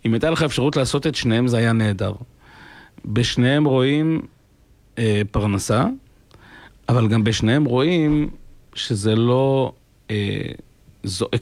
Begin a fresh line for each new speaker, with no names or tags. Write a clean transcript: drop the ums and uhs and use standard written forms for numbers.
אם הייתה לך אפשרות לעשות את שניהם, זה היה נהדר. בשניהם רואים פרנסה, אבל גם בשניהם רואים שזה לא זועק